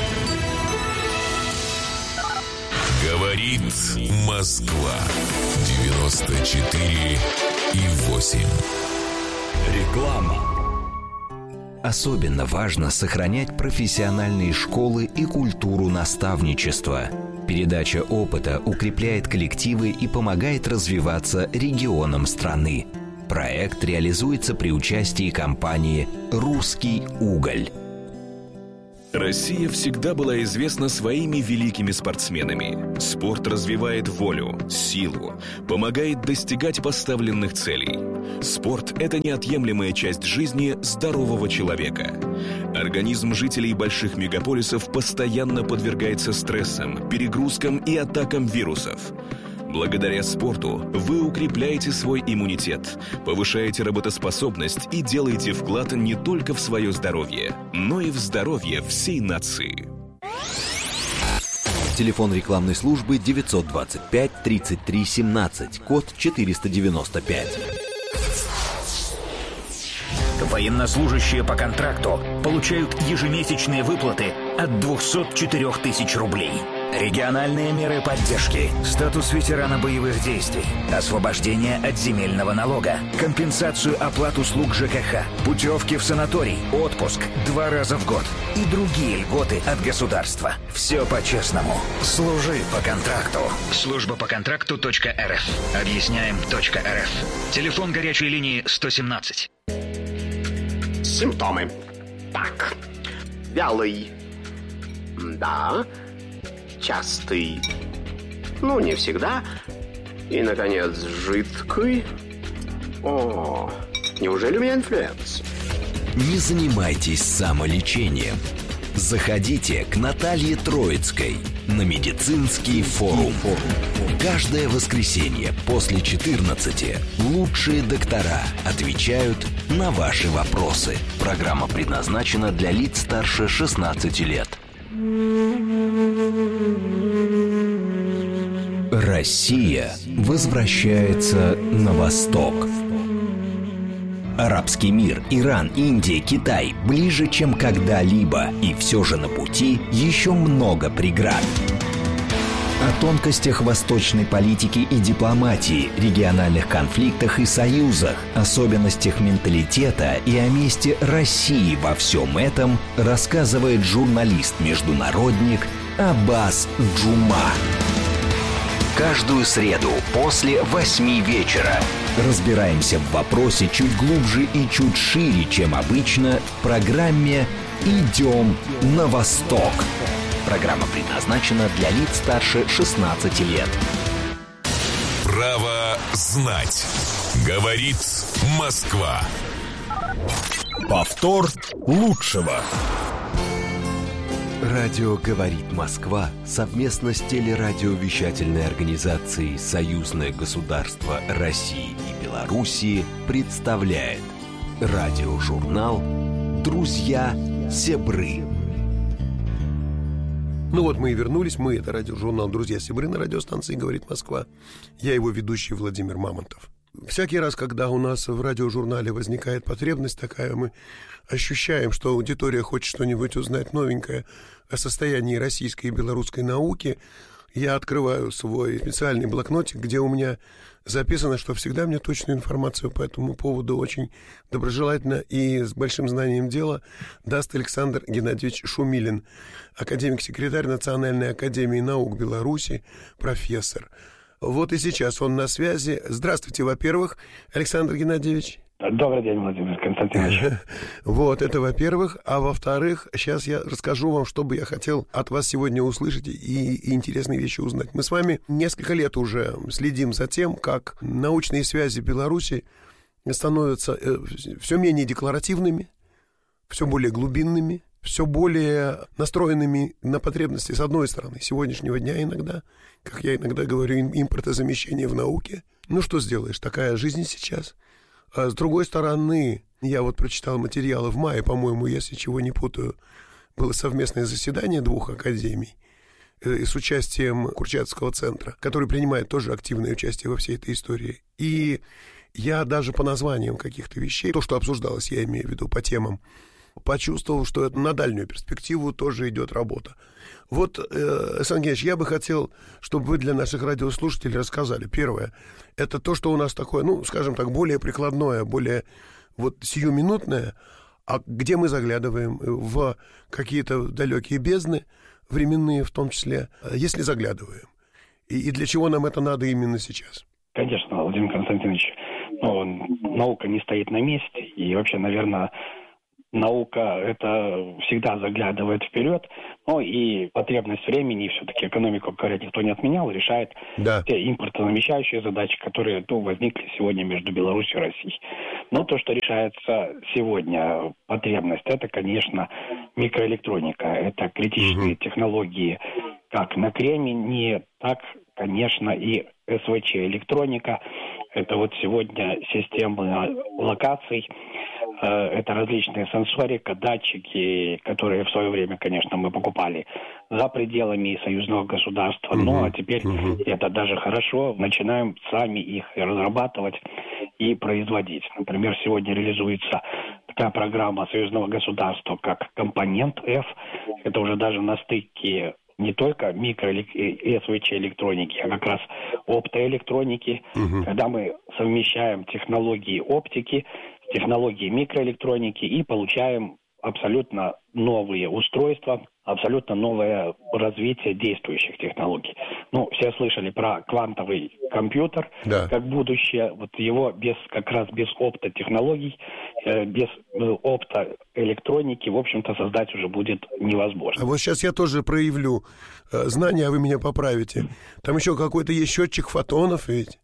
Говорит Москва. девяносто четыре и восемь. Реклама. Особенно важно сохранять профессиональные школы и культуру наставничества. Передача опыта укрепляет коллективы и помогает развиваться регионам страны. Проект реализуется при участии компании «Русский уголь». Россия всегда была известна своими великими спортсменами. Спорт развивает волю, силу, помогает достигать поставленных целей. Спорт – это неотъемлемая часть жизни здорового человека. Организм жителей больших мегаполисов постоянно подвергается стрессам, перегрузкам и атакам вирусов. Благодаря спорту вы укрепляете свой иммунитет, повышаете работоспособность и делаете вклад не только в свое здоровье, но и в здоровье всей нации. Телефон рекламной службы девятьсот двадцать пять тридцать три семнадцать, код четыреста девяносто пять. Военнослужащие по контракту получают ежемесячные выплаты от двухсот четырёх тысяч рублей. Региональные меры поддержки, статус ветерана боевых действий, освобождение от земельного налога, компенсацию оплат услуг ЖКХ, путевки в санаторий, отпуск два раза в год и другие льготы от государства. Все по-честному. Служи по контракту. Служба по контракту .рф. Объясняем .рф. Телефон горячей линии сто семнадцать. Симптомы. Так. Вялый. Да. Частый. Ну, не всегда. И, наконец, жидкий. О, неужели у меня инфлюенс? Не занимайтесь самолечением. Заходите к Наталье Троицкой на медицинский форум. Каждое воскресенье после четырнадцати лучшие доктора отвечают на ваши вопросы. Программа предназначена для лиц старше шестнадцати лет. Россия возвращается на восток. Арабский мир, Иран, Индия, Китай ближе, чем когда-либо, и все же на пути еще много преград. О тонкостях восточной политики и дипломатии, региональных конфликтах и союзах, особенностях менталитета и о месте России во всем этом рассказывает журналист-международник Аббас Джума. Каждую среду после восьми вечера разбираемся в вопросе чуть глубже и чуть шире, чем обычно, в программе «Идем на восток». Программа предназначена для лиц старше шестнадцати лет. Право знать. Говорит Москва. Повтор лучшего. Радио «Говорит Москва» совместно с телерадиовещательной организацией «Союзное государство России и Белоруссии» представляет радиожурнал «Друзья Себры». Ну вот мы и вернулись. Мы — это радиожурнал «Друзья Себры» на радиостанции «Говорит Москва». Я его ведущий Владимир Мамонтов. Всякий раз, когда у нас в радиожурнале возникает потребность такая, мы ощущаем, что аудитория хочет что-нибудь узнать новенькое о состоянии российской и белорусской науки, я открываю свой специальный блокнотик, где у меня записано, что всегда мне точную информацию по этому поводу очень доброжелательно и с большим знанием дела даст Александр Геннадьевич Шумилин, академик-секретарь Национальной академии наук Беларуси, профессор. Вот и сейчас он на связи. Здравствуйте, во-первых, Александр Геннадьевич. Добрый день, Владимир Константинович. Вот, это во-первых. А во-вторых, сейчас я расскажу вам, что бы я хотел от вас сегодня услышать и, и интересные вещи узнать. Мы с вами несколько лет уже следим за тем, как научные связи Беларуси становятся все менее декларативными, все более глубинными, все более настроенными на потребности, с одной стороны, сегодняшнего дня иногда, как я иногда говорю, импортозамещение в науке, Ну, что сделаешь, такая жизнь сейчас. А с другой стороны, я вот прочитал материалы в мае, по-моему, если чего не путаю, было совместное заседание двух академий э, с участием Курчатовского центра, который принимает тоже активное участие во всей этой истории. И я даже по названиям каких-то вещей, то, что обсуждалось, я имею в виду по темам, почувствовал, что это на дальнюю перспективу тоже идет работа. Вот, э, Сан Геннадьевич, я бы хотел, чтобы вы для наших радиослушателей рассказали. Первое, это то, что у нас такое, ну, скажем так, более прикладное, более вот сиюминутное, а где мы заглядываем в какие-то далекие бездны, временные в том числе, если заглядываем. И, и для чего нам это надо именно сейчас? Конечно, Владимир Константинович, ну, наука не стоит на месте, и вообще, наверное, наука это всегда заглядывает вперед, ну и потребность времени, все-таки экономику, говорят, никто не отменял, решает да. те импортозамещающие задачи, которые ну, возникли сегодня между Беларусью и Россией. Но то, что решается сегодня, потребность, это, конечно, микроэлектроника, это критичные угу. технологии, как на кремнии, так, конечно, и эс вэ че электроника. Это вот сегодня системы локаций, это различные сенсорика, датчики, которые в свое время, конечно, мы покупали за пределами союзного государства. Uh-huh. Ну, а теперь uh-huh. это даже хорошо. Начинаем сами их разрабатывать и производить. Например, сегодня реализуется такая программа союзного государства, как компонент F. Это уже даже на стыке не только микро- и эс вэ че электроники, а как раз оптоэлектроники, uh-huh. когда мы совмещаем технологии оптики, технологии микроэлектроники и получаем абсолютно новые устройства, абсолютно новое развитие действующих технологий. Ну, все слышали про квантовый компьютер да. как будущее. Вот его без, как раз без оптотехнологий, э, без э, оптоэлектроники, в общем-то, создать уже будет невозможно. А вот сейчас я тоже проявлю э, знания, а вы меня поправите. Там еще какой-то есть счетчик фотонов ведь.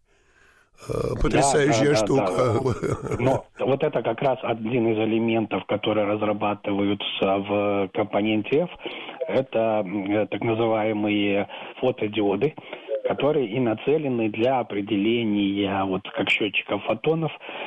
Потрясающая да, да, штука. Да, да. Но вот это как раз один из элементов, которые разрабатываются в компоненте F. Это так называемые фотодиоды, которые и нацелены для определения вот как счетчиков фотонов.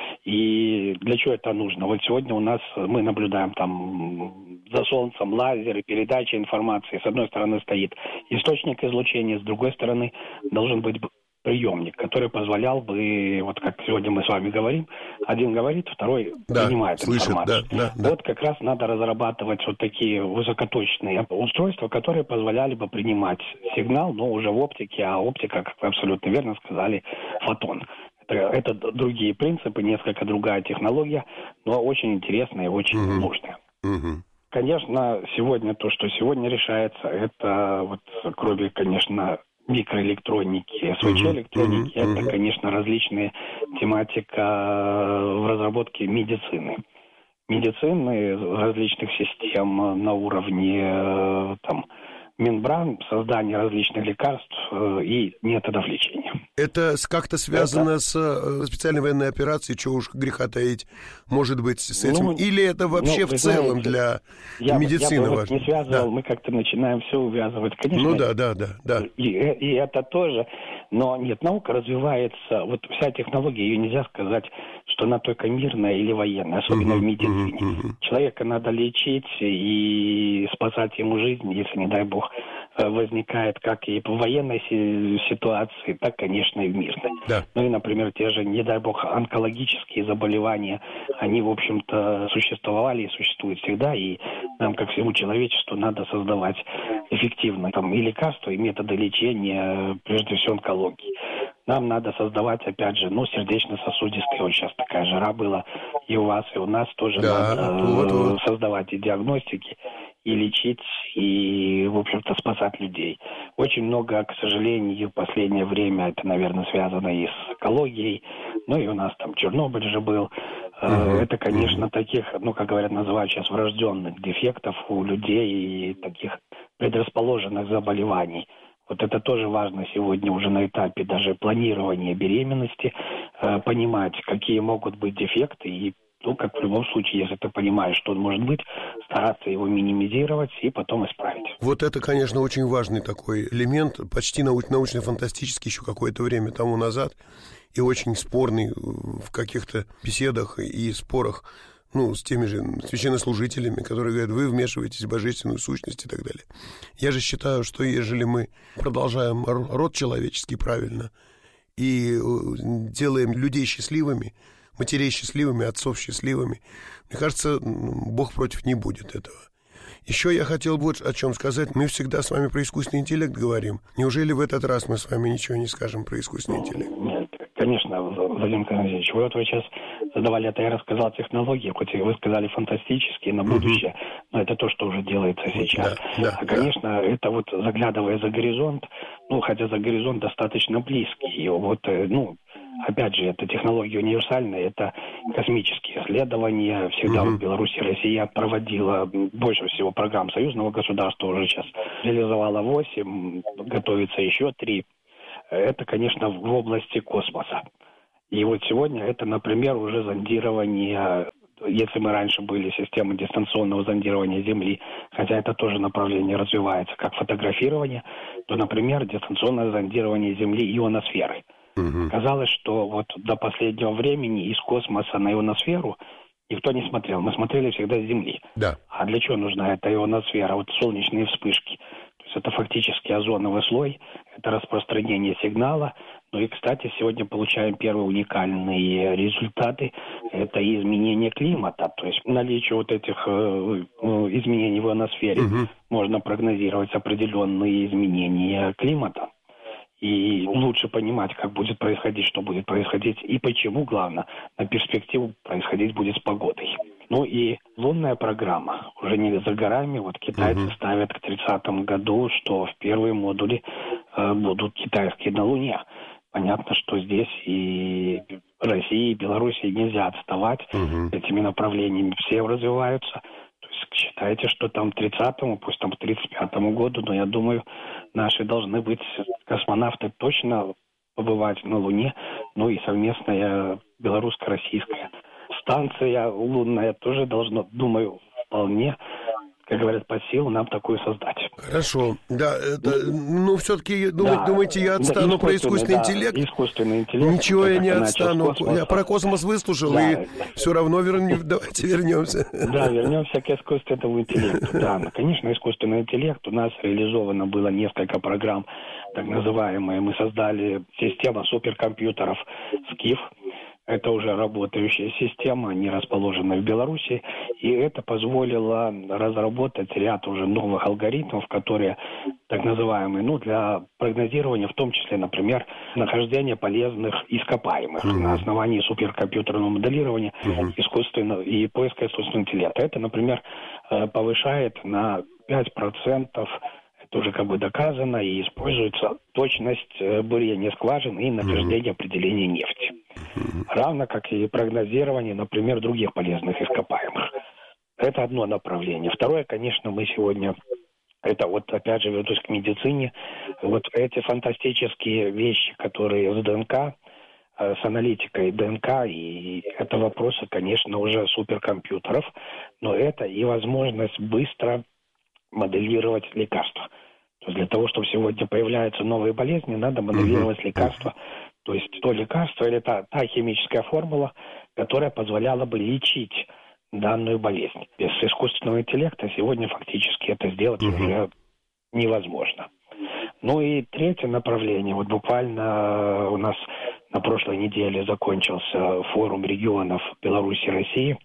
И для чего это нужно? Вот сегодня у нас мы наблюдаем там за Солнцем лазеры, передача информации. С одной стороны стоит источник излучения, с другой стороны должен быть приемник, который позволял бы, вот как сегодня мы с вами говорим, один говорит, второй да, принимает слышит, информацию. Да, да, да. Вот как раз надо разрабатывать вот такие высокоточные устройства, которые позволяли бы принимать сигнал, но уже в оптике, а оптика, как вы абсолютно верно сказали, фотон. Это, это другие принципы, несколько другая технология, но очень интересная и очень угу. нужная. Угу. Конечно, сегодня то, что сегодня решается, это вот кроме, конечно, микроэлектроники, эс вэ че электроники, uh-huh, uh-huh. это, конечно, различные тематика в разработке медицины. Медицины различных систем на уровне там, мембран, создания различных лекарств и методов лечения. Это как-то связано это... с специальной военной операцией, чего уж греха таить, может быть, с этим? Ну, Или это вообще ну, в целом знаете, для я, медицины я бы важно? не связывал, да. мы как-то начинаем все увязывать. Конечно, ну да, да, да. да. И, и это тоже. Но нет, наука развивается, вот вся технология, ее нельзя сказать, что она только мирная или военная, особенно uh-huh, в медицине. Uh-huh, uh-huh. Человека надо лечить и спасать ему жизнь, если, не дай бог, возникает как и в военной ситуации, так, конечно, и в мирной. Да. Ну и, например, те же, не дай бог, онкологические заболевания, они, в общем-то, существовали и существуют всегда, и нам, как всему человечеству, надо создавать эффективные там, и лекарства, и методы лечения, прежде всего, онкологии. Нам надо создавать, опять же, ну, сердечно-сосудистые, вот сейчас такая жара была, и у вас, и у нас тоже да, надо вот, вот. создавать и диагностики, и лечить, и, в общем-то, спасать людей. Очень много, к сожалению, в последнее время, это, наверное, связано и с экологией, ну, и у нас там Чернобыль же был. Uh-huh. Это, конечно, uh-huh. таких, ну, как говорят, называют сейчас врожденных дефектов у людей и таких предрасположенных заболеваний. Вот это тоже важно сегодня уже на этапе даже планирования беременности, э, понимать, какие могут быть дефекты и, ну, как в любом случае, если ты понимаешь, что он может быть, стараться его минимизировать и потом исправить. Вот это, конечно, очень важный такой элемент, почти нау- научно-фантастический еще какое-то время тому назад. и очень спорный в каких-то беседах и спорах, ну, с теми же священнослужителями, которые говорят, вы вмешиваетесь в божественную сущность и так далее. Я же считаю, что ежели мы продолжаем род человеческий правильно и делаем людей счастливыми, матерей счастливыми, отцов счастливыми, мне кажется, Бог против не будет этого. Еще я хотел вот о чем сказать. Мы всегда с вами про искусственный интеллект говорим. Неужели в этот раз мы с вами ничего не скажем про искусственный интеллект? Нет, конечно, Владимир Константинович. Вы вот вы сейчас задавали это, я рассказал технологии, хоть и вы сказали фантастические на будущее, mm-hmm. но это то, что уже делается сейчас. Да, да, а, конечно, да. это вот заглядывая за горизонт, ну, хотя за горизонт достаточно близкий, и вот, ну, опять же, это технология универсальная, это космические исследования. Всегда mm-hmm. в Беларуси Россия проводила больше всего программ союзного государства, уже сейчас реализовала восемь, готовится еще три. Это, конечно, в области космоса. И вот сегодня это, например, уже зондирование, если мы раньше были системой дистанционного зондирования Земли, хотя это тоже направление развивается, как фотографирование, то, например, дистанционное зондирование Земли ионосферы. Угу. Казалось, что вот до последнего времени из космоса на ионосферу никто не смотрел. Мы смотрели всегда с Земли. Да. А для чего нужна эта ионосфера? Вот солнечные вспышки. То есть это фактически озоновый слой, это распространение сигнала. Ну и, кстати, сегодня получаем первые уникальные результаты. Это изменение климата. То есть наличие вот этих э, изменений в ионосфере угу. можно прогнозировать определенные изменения климата. И лучше понимать, как будет происходить, что будет происходить и почему, главное, на перспективу происходить будет с погодой. Ну и лунная программа уже не за горами. Вот китайцы uh-huh. ставят к тридцатому году, что в первые модули э, будут китайские на Луне. Понятно, что здесь и России, и Белоруссии нельзя отставать uh-huh. этими направлениями. Все развиваются. Считайте, что там к тридцатому, пусть там к тридцать пятому году, но я думаю, наши должны быть космонавты точно побывать на Луне, ну и совместная белорусско-российская станция лунная тоже должна, думаю, вполне, как говорят, по силу нам такую создать. Хорошо. Да, это, ну, все-таки, думаете, да, думаете, я отстану да, про искусственный да, интеллект? Искусственный интеллект. Ничего я не отстану. Я про космос выслушал, да. и все равно вернем, давайте вернемся. Да, вернемся к искусственному интеллекту. Да, конечно, искусственный интеллект. У нас реализовано было несколько программ, так называемые. Мы создали систему суперкомпьютеров СКИФ. Это уже работающая система, они расположены в Беларуси, и это позволило разработать ряд уже новых алгоритмов, которые так называемые, ну, для прогнозирования, в том числе, например, нахождения полезных ископаемых mm-hmm. на основании суперкомпьютерного моделирования mm-hmm. искусственного и поиска искусственного интеллекта. Это, например, повышает на пять процентов, это уже как бы доказано, и используется точность бурения скважин и нахождения mm-hmm. определения нефти. Равно как и прогнозирование, например, других полезных ископаемых. Это одно направление. Второе, конечно, мы сегодня, это вот опять же вернусь к медицине, вот эти фантастические вещи, которые с ДНК, с аналитикой ДНК, и это вопросы, конечно, уже суперкомпьютеров, но это и возможность быстро моделировать лекарства. То есть для того, чтобы сегодня появляются новые болезни, надо моделировать mm-hmm. лекарства. То есть то лекарство или та, та химическая формула, которая позволяла бы лечить данную болезнь. Без искусственного интеллекта сегодня фактически это сделать uh-huh. уже невозможно. Ну и третье направление. Вот буквально у нас на прошлой неделе закончился форум регионов Беларуси и России.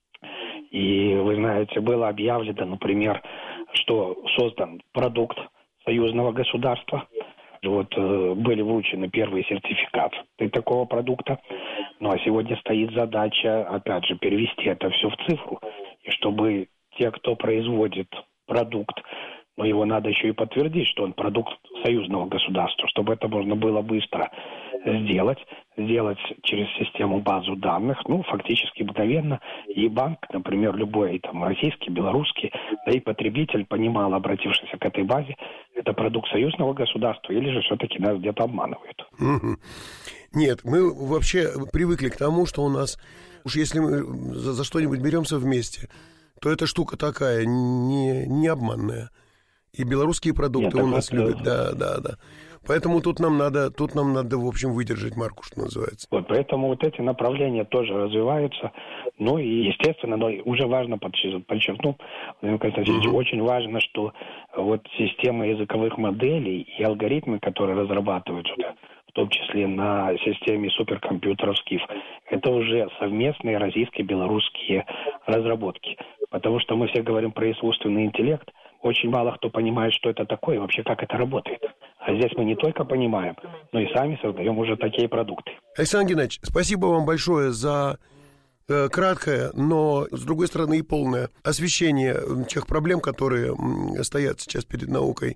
И вы знаете, было объявлено, например, что создан продукт союзного государства. Вот э, были вручены первые сертификаты такого продукта. Ну а сегодня стоит задача, опять же, перевести это все в цифру. И чтобы те, кто производит продукт, но его надо еще и подтвердить, что он продукт союзного государства, чтобы это можно было быстро сделать, сделать через систему базу данных, ну, фактически мгновенно, и банк, например, любой, там, российский, белорусский, да и потребитель понимал, обратившийся к этой базе, это продукт союзного государства, или же все-таки нас где-то обманывают. Нет, мы вообще привыкли к тому, что у нас, уж если мы за, за что-нибудь беремся вместе, то эта штука такая, не, не обманная. И белорусские продукты Нет, у нас это... любят, да, да, да. Поэтому тут нам надо, тут нам надо, в общем, выдержать марку, что называется. Вот поэтому вот эти направления тоже развиваются. Ну и, естественно, но уже важно подчеркнуть, Владимир Константинович, mm-hmm. очень важно, что вот система языковых моделей и алгоритмы, которые разрабатываются, в том числе на системе суперкомпьютеров СКИФ, это уже совместные российско-белорусские разработки. Потому что мы все говорим про искусственный интеллект, очень мало кто понимает, что это такое и вообще как это работает. А здесь мы не только понимаем, но и сами создаем уже такие продукты. Александр Геннадьевич, спасибо вам большое за э, краткое, но, с другой стороны, и полное освещение тех проблем, которые стоят сейчас перед наукой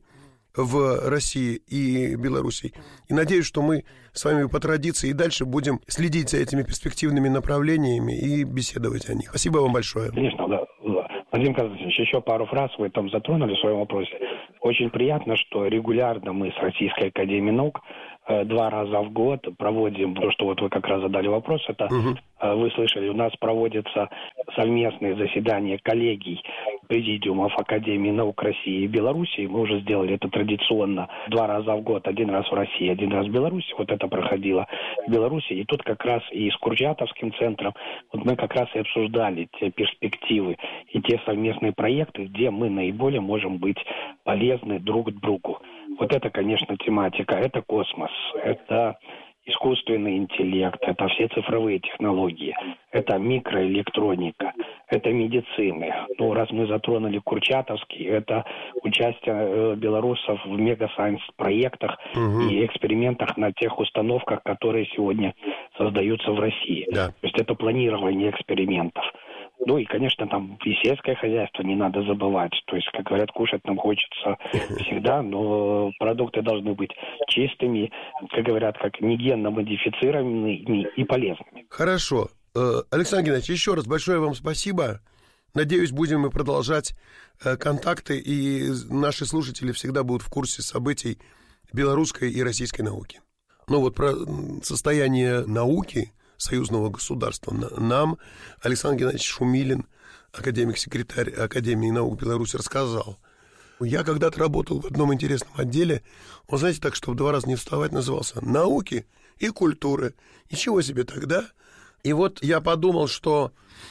в России и Беларуси. И надеюсь, что мы с вами по традиции и дальше будем следить за этими перспективными направлениями и беседовать о них. Спасибо вам большое. Конечно, да. Владимир Константинович, еще пару фраз вы там затронули в своем вопросе. Очень приятно, что регулярно мы с Российской академией наук э, два раза в год проводим, то, что вот вы как раз задали вопрос, это угу. э, вы слышали, у нас проводятся совместные заседания коллегий президиумов Академии наук России и Беларуси. Мы уже сделали это традиционно два раза в год, один раз в России, один раз в Беларуси. Вот это проходило в Беларуси. И тут как раз и с Курчатовским центром вот мы как раз и обсуждали те перспективы и те совместные проекты, где мы наиболее можем быть полезны друг другу. Вот это, конечно, тематика. Это космос, это искусственный интеллект, это все цифровые технологии, это микроэлектроника, это медицина. Ну, раз мы затронули Курчатовский, это участие э, белорусов в мега-сайенс-проектах угу. и экспериментах на тех установках, которые сегодня создаются в России. Да. То есть это планирование экспериментов. Ну и, конечно, там и сельское хозяйство не надо забывать. То есть, как говорят, кушать нам хочется всегда, но продукты должны быть чистыми, как говорят, как не генно модифицированными и полезными. Хорошо. Александр Геннадьевич, еще раз большое вам спасибо. Надеюсь, будем мы продолжать контакты, и наши слушатели всегда будут в курсе событий белорусской и российской науки. Ну вот про состояние науки союзного государства нам Александр Геннадьевич Шумилин, академик-секретарь Академии наук Беларуси, рассказал. Я когда-то работал в одном интересном отделе, он, знаете, так, чтобы два раза не вставать, назывался «Науки и культуры». Ничего себе тогда. И вот я подумал, что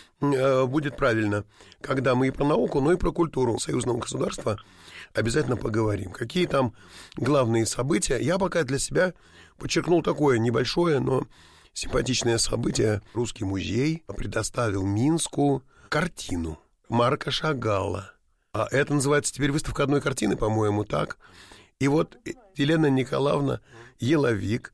э, будет правильно, когда мы и про науку, но и про культуру союзного государства обязательно поговорим. Какие там главные события. Я пока для себя подчеркнул такое небольшое, но симпатичное событие. Русский музей предоставил Минску картину Марка Шагала. А это называется теперь выставка одной картины, по-моему, так. И вот Елена Николаевна Еловик,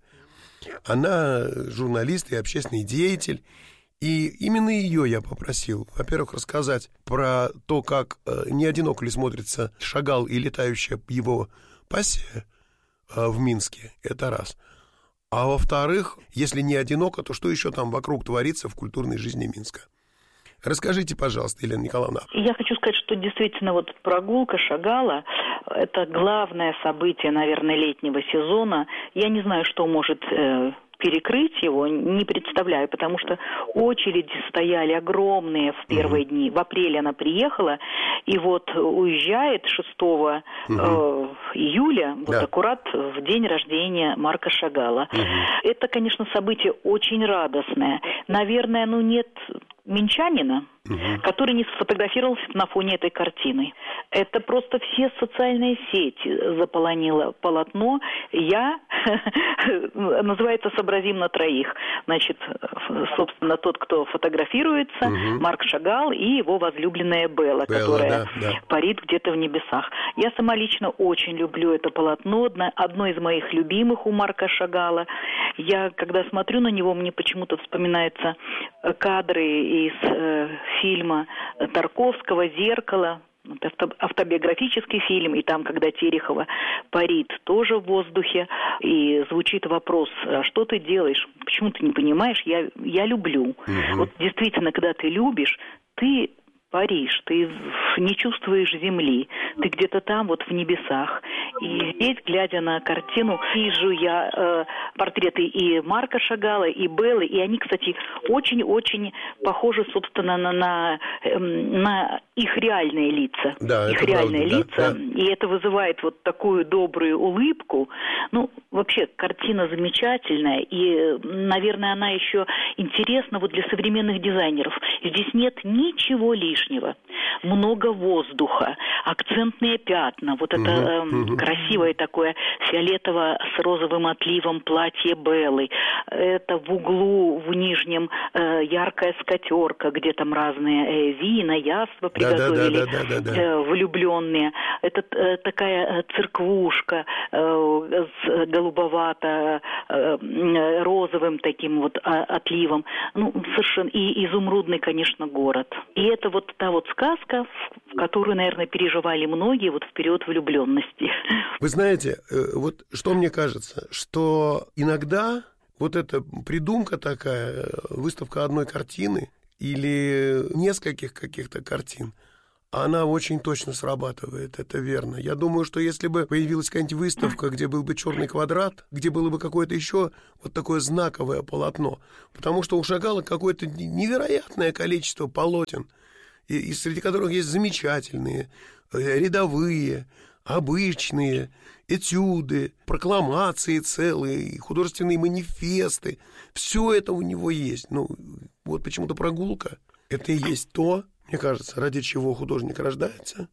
она журналист и общественный деятель. И именно ее я попросил, во-первых, рассказать про то, как э, не одиноко ли смотрится Шагал и летающая его пассия э, в Минске. Это раз. А во-вторых, если не одиноко, то что еще там вокруг творится в культурной жизни Минска? Расскажите, пожалуйста, Елена Николаевна. Я хочу сказать, что действительно вот прогулка Шагала – это главное событие, наверное, летнего сезона. Я не знаю, что может э, перекрыть его, не представляю, потому что очереди стояли огромные в первые uh-huh. дни. В апреле она приехала, и вот уезжает шестого uh-huh. э, июля, вот да. аккурат в день рождения Марка Шагала. Uh-huh. Это, конечно, событие очень радостное. Наверное, ну нет минчанина, угу. который не сфотографировался на фоне этой картины. Это просто все социальные сети заполонило полотно. Я, называется, сообразим на троих. Значит, собственно, тот, кто фотографируется, угу. Марк Шагал и его возлюбленная Белла, Белла которая да, да. парит где-то в небесах. Я сама лично очень люблю это полотно. Одно из моих любимых у Марка Шагала. Я, когда смотрю на него, мне почему-то вспоминаются кадры из э, фильма Тарковского «Зеркало», автобиографический фильм, и там, когда Терехова парит тоже в воздухе, и звучит вопрос: а что ты делаешь? Почему ты не понимаешь? Я, я люблю. Угу. Вот действительно, когда ты любишь, ты паришь, ты не чувствуешь земли, ты где-то там вот в небесах. И здесь, глядя на картину, вижу я э, портреты и Марка Шагала, и Беллы, и они, кстати, очень-очень похожи, собственно, на, на, э, на их реальные лица. Да, их это реальные правда, лица. да, да. И это вызывает вот такую добрую улыбку. Ну, вообще, картина замечательная, и, наверное, она еще интересна вот для современных дизайнеров. Здесь нет ничего лишнего. Много воздуха, акцентные пятна, вот это э, угу. красивое такое фиолетово с розовым отливом платье Беллы. Это в углу в нижнем э, яркая скатерка, где там разные э, вина, яства приготовили, да, да, да, да, да, да. Э, влюбленные. Это э, такая церквушка э, с голубовато-розовым э, таким вот отливом. Ну, совершенно. И изумрудный, конечно, город. И это вот та вот сказка, в которую, наверное, переживали многие вот в период влюбленности. Вы знаете, вот что мне кажется, что иногда вот эта придумка такая, выставка одной картины или нескольких каких-то картин, она очень точно срабатывает, это верно. Я думаю, что если бы появилась какая-нибудь выставка, где был бы черный квадрат, где было бы какое-то еще вот такое знаковое полотно, потому что у Шагала какое-то невероятное количество полотен, и, и среди которых есть замечательные, рядовые, обычные, этюды, прокламации целые, художественные манифесты. Все это у него есть. Ну, вот почему-то прогулка — это и есть то, мне кажется, ради чего художник рождается.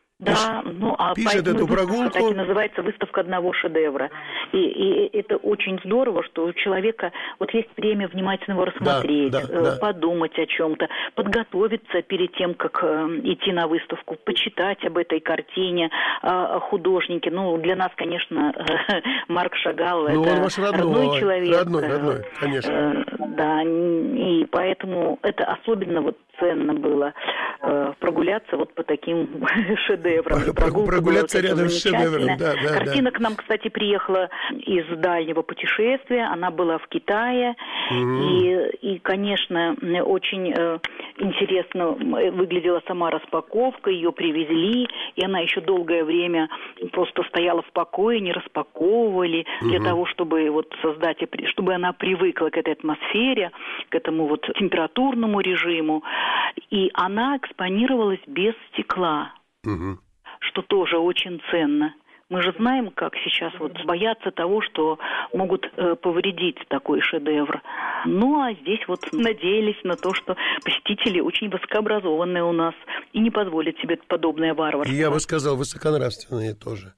Да, ну а пишет эту прогулку. Так и называется выставка одного шедевра. И, и это очень здорово, что у человека вот есть время внимательно его рассмотреть, да, да, да. подумать о чем-то, подготовиться перед тем, как э, идти на выставку, почитать об этой картине, э, о художнике. Ну, для нас, конечно, э, Марк Шагал — ну, это он ваш родной, родной человек. Родной, родной, конечно. Э, да, и поэтому это особенно вот ценно было э, прогуляться вот по таким шедеврам. Прогуляться рядом с шедевром, да, да. Картина да. к нам, кстати, приехала из дальнего путешествия. Она была в Китае. Mm-hmm. И, и, конечно, очень э, интересно выглядела сама распаковка. Ее привезли, и она еще долгое время просто стояла в покое, не распаковывали, mm-hmm. для того, чтобы вот создать, чтобы она привыкла к этой атмосфере, к этому вот температурному режиму. И она экспонировалась без стекла. Угу. Что тоже очень ценно. Мы же знаем, как сейчас вот боятся того, что могут э, повредить такой шедевр. Ну, а здесь вот надеялись на то, что посетители очень высокообразованные у нас и не позволят себе подобное варварство. И я бы сказал, высоконравственные тоже.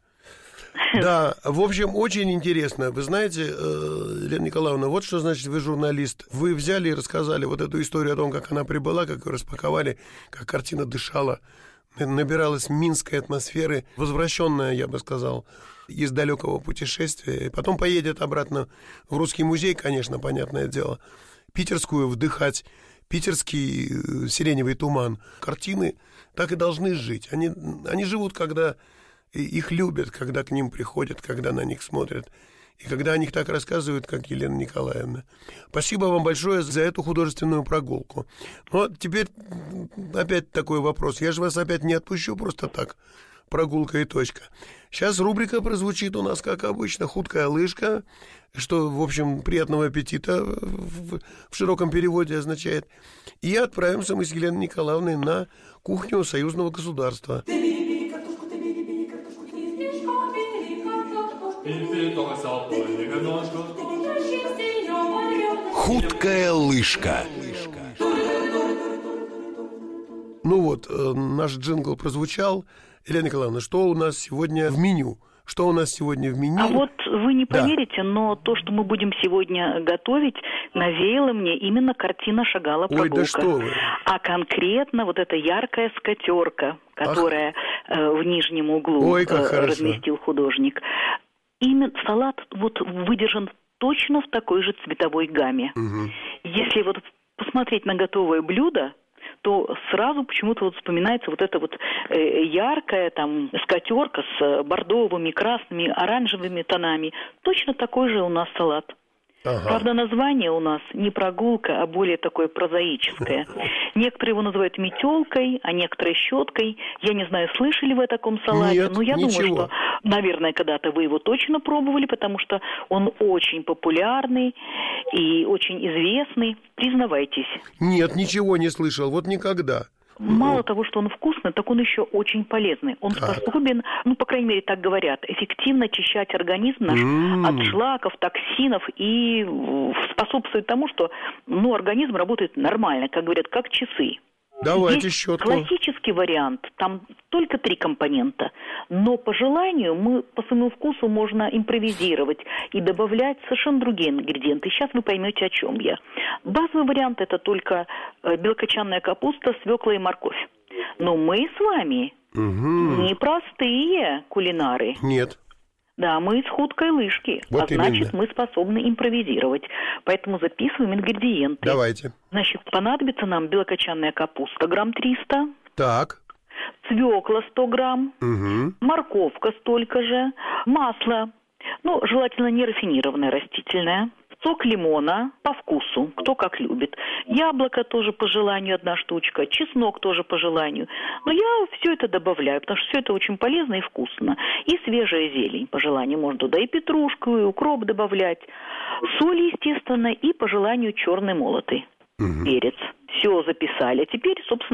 Да, в общем, очень интересно. Вы знаете, Лена Николаевна, вот что значит вы журналист. Вы взяли и рассказали вот эту историю о том, как она прибыла, как ее распаковали, как картина дышала, набиралась минской атмосферы, возвращенная, я бы сказал, из далекого путешествия. И потом поедет обратно в Русский музей, конечно, понятное дело, питерскую вдыхать, питерский сиреневый туман. Картины так и должны жить. Они, они живут, когда их любят, когда к ним приходят, когда на них смотрят. И когда о них так рассказывают, как Елена Николаевна. Спасибо вам большое за эту художественную прогулку. Но теперь опять такой вопрос. Я же вас опять не отпущу просто так. Прогулка и точка. Сейчас рубрика прозвучит у нас, как обычно, «Хуткая лыжка», что, в общем, приятного аппетита в, в широком переводе означает. И отправимся мы с Еленой Николаевной на кухню союзного государства. Хуткая лыжка. Ну вот, э, наш джингл прозвучал. Елена Николаевна, что у нас сегодня в меню? Что у нас сегодня в меню? А вот вы не поверите, да. но то, что мы будем сегодня готовить, навеяло мне именно картина Шагала «Прогулка». Ой, да что вы. А конкретно вот эта яркая скатерка, которая э, в нижнем углу Ой, как э, разместил художник. Именно салат вот выдержан точно в такой же цветовой гамме. Угу. Если вот посмотреть на готовое блюдо, то сразу почему-то вот вспоминается вот эта вот э, яркая там скатерка с бордовыми, красными, оранжевыми тонами. Точно такой же у нас салат. Ага. Правда, название у нас не прогулка, а более такое прозаическое. Некоторые его называют метелкой, а некоторые щеткой. Я не знаю, слышали вы о таком салате, Нет, но я ничего. думаю, что, наверное, когда-то вы его точно пробовали, потому что он очень популярный и очень известный. Признавайтесь. Нет, ничего не слышал, вот никогда. Мало того, что он вкусный, так он еще очень полезный. Он так. способен, ну, по крайней мере, так говорят, эффективно очищать организм наш Mm. от шлаков, токсинов и способствует тому, что, ну, организм работает нормально, как говорят, как часы. Давайте Есть щетку. классический вариант, там только три компонента, но по желанию мы по своему вкусу можно импровизировать и добавлять совершенно другие ингредиенты. Сейчас вы поймете, о чем я. Базовый вариант — это только белокочанная капуста, свекла и морковь. Но мы с вами угу. не простые кулинары. Нет. Да, мы из худкой лыжки, вот а значит, именно. мы способны импровизировать. Поэтому записываем ингредиенты. Давайте. Значит, понадобится нам белокочанная капуста грамм триста. Так. Свекла сто грамм. Угу. Морковка столько же. Масло. Ну, желательно не рафинированное, растительное. Сок лимона по вкусу, кто как любит. Яблоко тоже по желанию, одна штучка. Чеснок тоже по желанию. Но я все это добавляю, потому что все это очень полезно и вкусно. И свежая зелень по желанию. Можно туда и петрушку, и укроп добавлять. Соль, естественно, и по желанию черный молотый. Угу. Перец. Все записали. А теперь, собственно,